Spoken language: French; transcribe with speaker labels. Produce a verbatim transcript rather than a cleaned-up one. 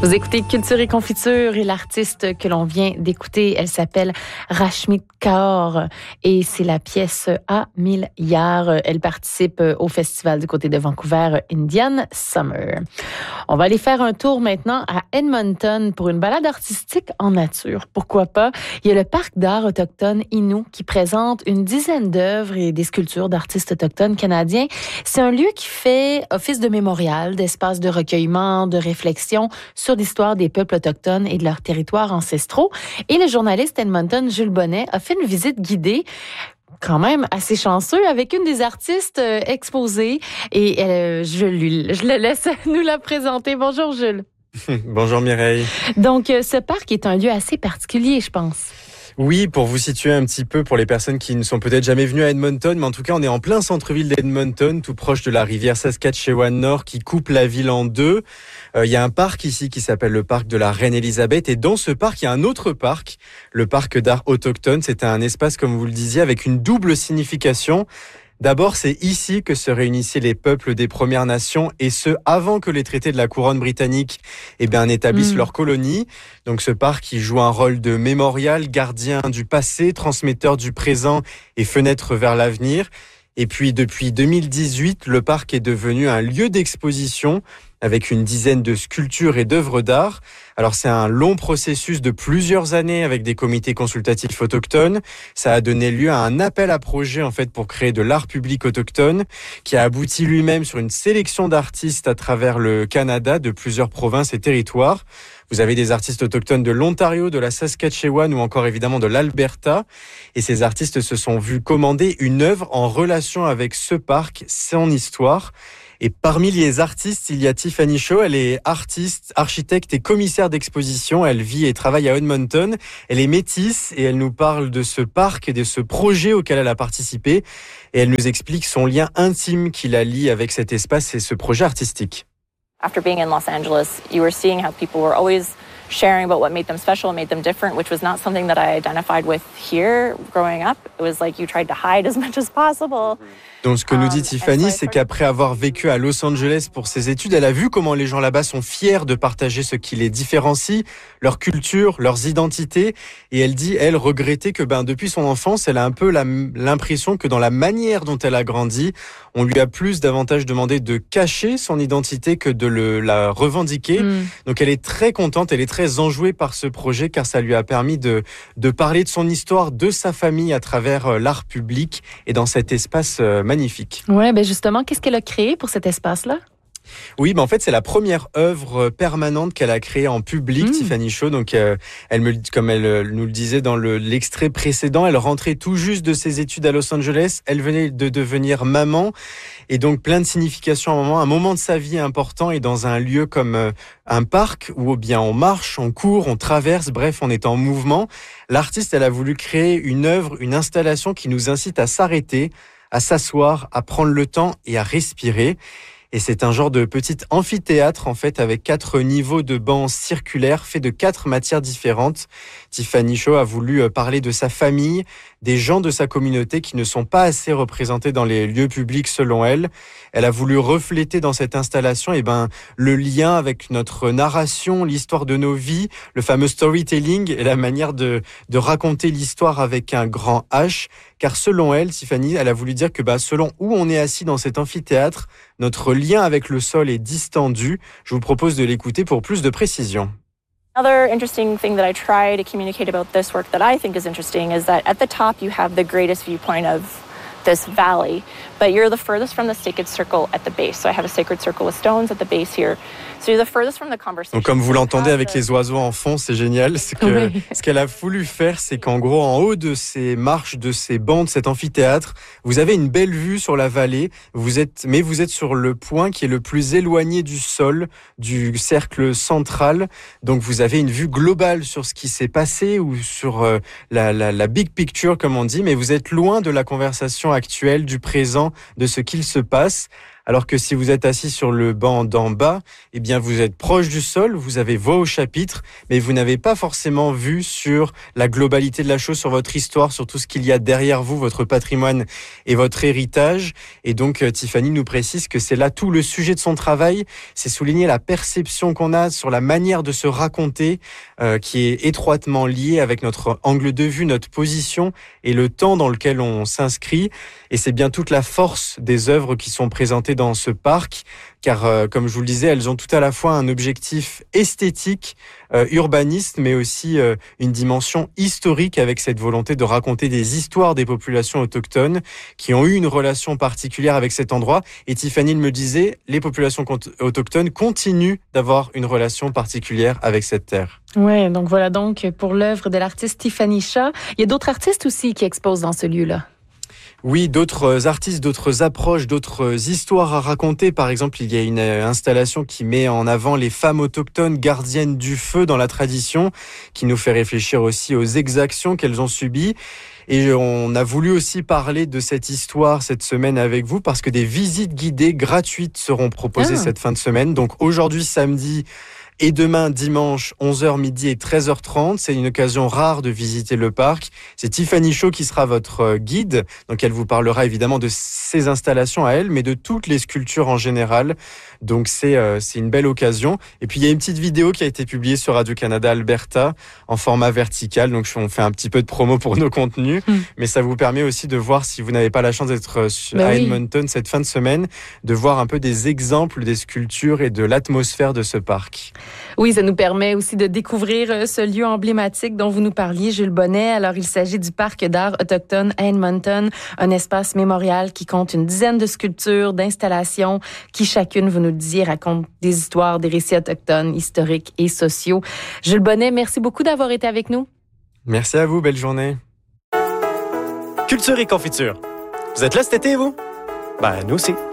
Speaker 1: Vous écoutez Culture et Confiture et l'artiste que l'on vient d'écouter, elle s'appelle Rashmi Kaur et c'est la pièce À milliards. Elle participe au festival du côté de Vancouver, Indian Summer. On va aller faire un tour maintenant à Edmonton pour une balade artistique en nature. Pourquoi pas? Il y a le parc d'art autochtone Innu qui présente une dizaine d'œuvres et des sculptures d'artistes autochtones canadiens. C'est un lieu qui fait office de mémorial, d'espace de recueillement, de réflexion sur l'histoire des peuples autochtones et de leurs territoires ancestraux. Et le journaliste Edmonton Jules Bonnet a fait une visite guidée quand même assez chanceux avec une des artistes euh, exposées et euh, je, lui, je le laisse nous la présenter. Bonjour Jules.
Speaker 2: Bonjour Mireille.
Speaker 1: Donc euh, ce parc est un lieu assez particulier, je pense.
Speaker 2: Oui, pour vous situer un petit peu, pour les personnes qui ne sont peut-être jamais venues à Edmonton, mais en tout cas, on est en plein centre-ville d'Edmonton, tout proche de la rivière Saskatchewan-Nord qui coupe la ville en deux. Euh, il y a un parc ici qui s'appelle le parc de la Reine-Élisabeth et dans ce parc, il y a un autre parc, le parc d'art autochtone. C'est un espace, comme vous le disiez, avec une double signification. D'abord, c'est ici que se réunissaient les peuples des Premières Nations et ce, avant que les traités de la couronne britannique eh bien, n'établissent mmh. leur colonie. Donc ce parc qui joue un rôle de mémorial, gardien du passé, transmetteur du présent et fenêtre vers l'avenir. Et puis depuis deux mille dix-huit, le parc est devenu un lieu d'exposition avec une dizaine de sculptures et d'œuvres d'art. Alors c'est un long processus de plusieurs années avec des comités consultatifs autochtones. Ça a donné lieu à un appel à projet en fait pour créer de l'art public autochtone qui a abouti lui-même sur une sélection d'artistes à travers le Canada de plusieurs provinces et territoires. Vous avez des artistes autochtones de l'Ontario, de la Saskatchewan ou encore évidemment de l'Alberta. Et ces artistes se sont vus commander une œuvre en relation avec ce parc, son histoire. Et parmi les artistes, il y a Tiffany Shaw. Elle est artiste, architecte et commissaire d'exposition. Elle vit et travaille à Edmonton. Elle est métisse et elle nous parle de ce parc et de ce projet auquel elle a participé. Et elle nous explique son lien intime qui la lie avec cet espace et ce projet artistique.
Speaker 3: After being in Los Angeles, you were seeing how people were always sharing about what made them special, made them different, which was not something that I identified with here growing up. It was like you tried to hide as much as possible.
Speaker 2: Donc ce que nous dit Tiffany, c'est qu'après avoir vécu à Los Angeles pour ses études, elle a vu comment les gens là-bas sont fiers de partager ce qui les différencie, leur culture, leurs identités. Et elle dit, elle, regretter que ben, depuis son enfance, elle a un peu la, l'impression que dans la manière dont elle a grandi, on lui a plus davantage demandé de cacher son identité que de le, la revendiquer. Mmh. Donc elle est très contente, elle est très enjouée par ce projet car ça lui a permis de, de parler de son histoire, de sa famille à travers l'art public et dans cet espace magnifique.
Speaker 1: Ouais, ben justement, qu'est-ce qu'elle a créé pour cet espace-là?
Speaker 2: Oui, ben en fait, c'est la première œuvre permanente qu'elle a créée en public, mmh. Tiffany Shaw. Donc, euh, elle me, comme elle nous le disait dans le, l'extrait précédent, elle rentrait tout juste de ses études à Los Angeles. Elle venait de devenir maman. Et donc, plein de significations à un moment, un moment de sa vie important et dans un lieu comme euh, un parc où bien on marche, on court, on traverse, bref, on est en mouvement. L'artiste, elle a voulu créer une œuvre, une installation qui nous incite à s'arrêter, à s'asseoir, à prendre le temps et à respirer. Et c'est un genre de petit amphithéâtre, en fait, avec quatre niveaux de bancs circulaires faits de quatre matières différentes. Tiffany Shaw a voulu parler de sa famille, des gens de sa communauté qui ne sont pas assez représentés dans les lieux publics selon elle. Elle a voulu refléter dans cette installation, eh ben, le lien avec notre narration, l'histoire de nos vies, le fameux storytelling et la manière de, de raconter l'histoire avec un grand H. Car selon elle, Tiffany, elle a voulu dire que bah, selon où on est assis dans cet amphithéâtre, notre lien avec le sol est distendu. Je vous propose de l'écouter pour plus de précision.
Speaker 3: Another interesting thing that I try to communicate about this work that I think is interesting is that at the top you have the greatest viewpoint of this valley, but you're the furthest from the sacred circle at the base. So I have a sacred circle with stones at the base here. So you're the furthest from the conversation.
Speaker 2: Donc comme vous l'entendez avec les oiseaux en fond, c'est génial. C'est que oui. Ce qu'elle a voulu faire, c'est qu'en gros, en haut de ces marches, de ces bancs, de cet amphithéâtre, vous avez une belle vue sur la vallée. Vous êtes, mais vous êtes sur le point qui est le plus éloigné du sol, du cercle central. Donc vous avez une vue globale sur ce qui s'est passé ou sur euh, la, la, la big picture, comme on dit, mais vous êtes loin de la conversation actuelle, du présent, de ce qu'il se passe. alors que si vous êtes assis sur le banc d'en bas, eh bien vous êtes proche du sol, vous avez voix au chapitre, mais vous n'avez pas forcément vue sur la globalité de la chose, sur votre histoire, sur tout ce qu'il y a derrière vous, votre patrimoine et votre héritage. Et donc Tiffany nous précise que c'est là tout le sujet de son travail, c'est souligner la perception qu'on a sur la manière de se raconter, euh, qui est étroitement liée avec notre angle de vue, notre position et le temps dans lequel on s'inscrit. Et c'est bien toute la force des œuvres qui sont présentées dans ce parc, car euh, comme je vous le disais, elles ont tout à la fois un objectif esthétique, euh, urbaniste, mais aussi euh, une dimension historique avec cette volonté de raconter des histoires des populations autochtones qui ont eu une relation particulière avec cet endroit. Et Tiffany me disait, les populations autochtones continuent d'avoir une relation particulière avec cette terre.
Speaker 1: Oui, donc voilà donc pour l'œuvre de l'artiste Tiffany Shaw. Il y a d'autres artistes aussi qui exposent dans ce lieu-là.
Speaker 2: Oui, d'autres artistes, d'autres approches, d'autres histoires à raconter. Par exemple, il y a une installation qui met en avant les femmes autochtones gardiennes du feu dans la tradition, qui nous fait réfléchir aussi aux exactions qu'elles ont subies. Et on a voulu aussi parler de cette histoire cette semaine avec vous parce que des visites guidées gratuites seront proposées ah. cette fin de semaine. Donc aujourd'hui, samedi, et demain, dimanche, onze heures midi et treize heures trente, c'est une occasion rare de visiter le parc. C'est Tiffany Shaw qui sera votre guide. Donc, elle vous parlera évidemment de ses installations à elle, mais de toutes les sculptures en général. Donc, c'est, euh, c'est une belle occasion. Et puis, il y a une petite vidéo qui a été publiée sur Radio-Canada Alberta en format vertical. Donc, on fait un petit peu de promo pour nos contenus. Mmh. Mais ça vous permet aussi de voir, si vous n'avez pas la chance d'être bah à oui. Edmonton cette fin de semaine, de voir un peu des exemples des sculptures et de l'atmosphère de ce parc.
Speaker 1: Oui, ça nous permet aussi de découvrir ce lieu emblématique dont vous nous parliez, Jules Bonnet. Alors, il s'agit du Parc d'art autochtone à Edmonton, un espace mémorial qui compte une dizaine de sculptures, d'installations qui, chacune, vous nous le disiez, racontent des histoires, des récits autochtones, historiques et sociaux. Jules Bonnet, merci beaucoup d'avoir été avec nous.
Speaker 2: Merci à vous, belle journée.
Speaker 4: Culture et confiture. Vous êtes là cet été, vous? Ben, nous aussi.